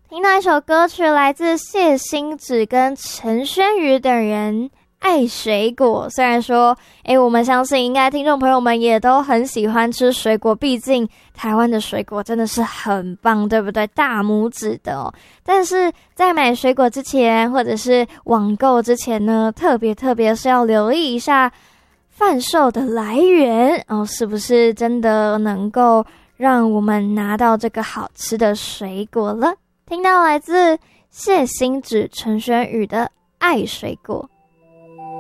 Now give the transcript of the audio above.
听到一首歌曲来自谢欣芷跟陈轩宇等人爱水果。虽然说我们相信应该听众朋友们也都很喜欢吃水果，毕竟台湾的水果真的是很棒，对不对？大拇指的哦。但是在买水果之前或者是网购之前呢，特别是要留意一下贩售的来源哦，是不是真的能够让我们拿到这个好吃的水果了。听到来自谢欣芷陈轩宇的爱水果。